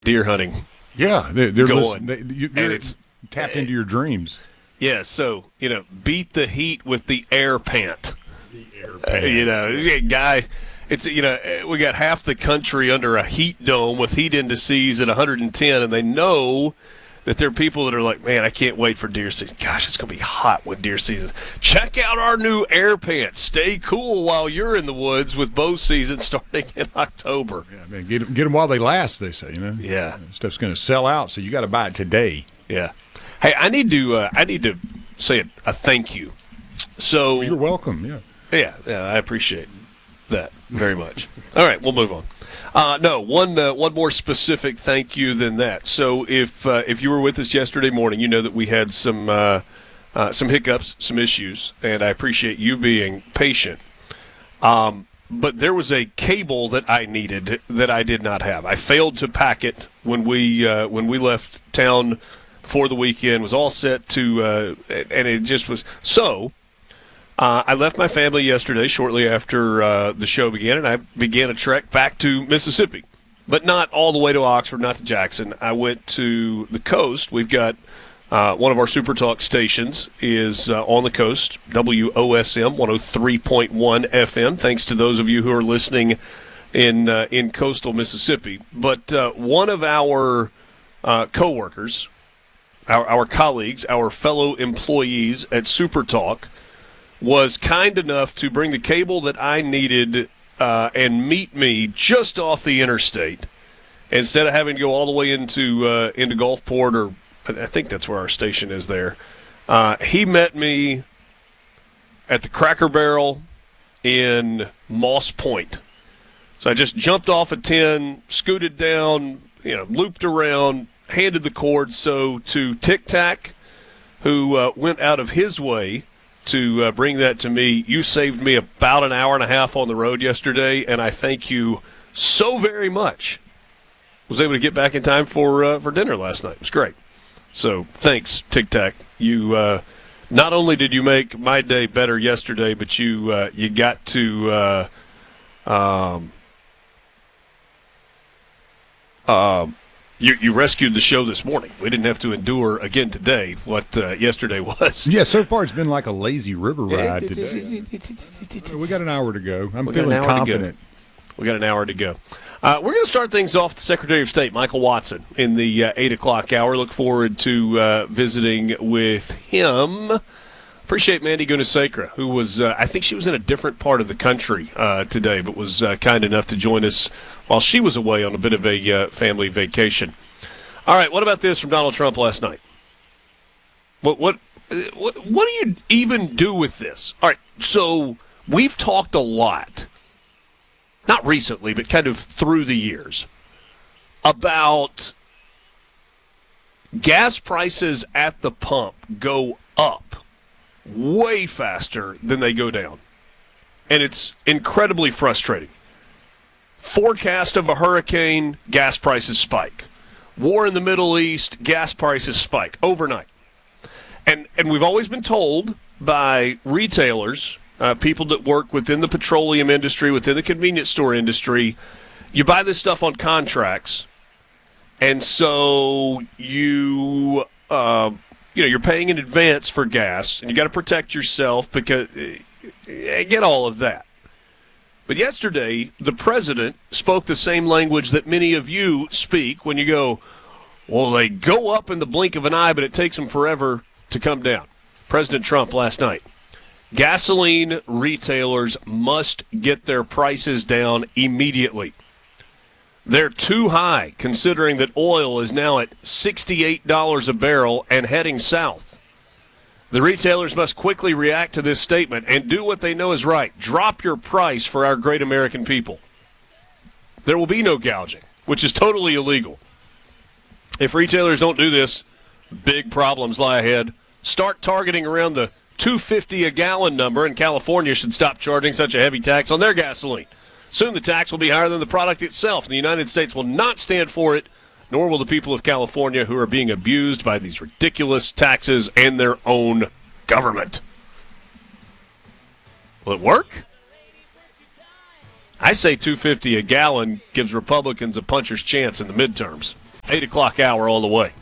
deer hunting. Yeah, they're going. They're tapped into your dreams. Yeah, so, beat the heat with the air pant. The air pant. Guy, we got half the country under a heat dome with heat indices at 110, and they know that there are people that are like, man, I can't wait for deer season. Gosh, it's going to be hot when deer season. Check out our new air pants. Stay cool while you're in the woods with bow season starting in October. Yeah, man, get them while they last, they say, Yeah. Stuff's going to sell out, so you got to buy it today. Yeah. Hey, I need to say a thank you. So you're welcome, Yeah, I appreciate that very much. All right, we'll move on. One more specific thank you than that. So if you were with us yesterday morning, you know that we had some hiccups, some issues, and I appreciate you being patient. But there was a cable that I needed that I did not have. I failed to pack it when we left town for the weekend. Was all set to, and it just was so. I left my family yesterday shortly after the show began, and I began a trek back to Mississippi, but not all the way to Oxford, not to Jackson. I went to the coast. We've got one of our Super Talk stations is on the coast, WOSM 103.1 FM, thanks to those of you who are listening in coastal Mississippi. But one of our coworkers, our colleagues, our fellow employees at Super Talk, was kind enough to bring the cable that I needed and meet me just off the interstate instead of having to go all the way into Gulfport, or I think that's where our station is there. He met me at the Cracker Barrel in Moss Point. So I just jumped off at 10, scooted down, looped around, handed the cord to Tic Tac, who went out of his way to bring that to me. You saved me about an hour and a half on the road yesterday, and I thank you so very much. Was able to get back in time for dinner last night. It was great. So thanks, Tic Tac. You not only did you make my day better yesterday, but you got to You rescued the show this morning. We didn't have to endure again today what yesterday was. Yeah, so far it's been like a lazy river ride today. We got an hour to go. I'm feeling confident. We got an hour to go. We're going to start things off with the Secretary of State, Michael Watson, in the 8 o'clock hour. Look forward to visiting with him. Appreciate Mandy Gunasekra, who was, I think she was in a different part of the country today, but was kind enough to join us while she was away on a bit of a family vacation. All right, what about this from Donald Trump last night? What do you even do with this? All right, so we've talked a lot, not recently, but kind of through the years, about gas prices at the pump go up way faster than they go down. And it's incredibly frustrating. Forecast of a hurricane, gas prices spike. War in the Middle East, gas prices spike overnight. And we've always been told by retailers, people that work within the petroleum industry, within the convenience store industry, you buy this stuff on contracts, and so you're paying in advance for gas, and you got to protect yourself because I get all of that. But yesterday, the president spoke the same language that many of you speak when you go, well, they go up in the blink of an eye, but it takes them forever to come down. President Trump last night. Gasoline retailers must get their prices down immediately. They're too high, considering that oil is now at $68 a barrel and heading south. The retailers must quickly react to this statement and do what they know is right. Drop your price for our great American people. There will be no gouging, which is totally illegal. If retailers don't do this, big problems lie ahead. Start targeting around the $2.50 a gallon number, and California should stop charging such a heavy tax on their gasoline. Soon the tax will be higher than the product itself, and the United States will not stand for it, nor will the people of California who are being abused by these ridiculous taxes and their own government. Will it work? I say $2.50 a gallon gives Republicans a puncher's chance in the midterms. 8 o'clock hour on the way.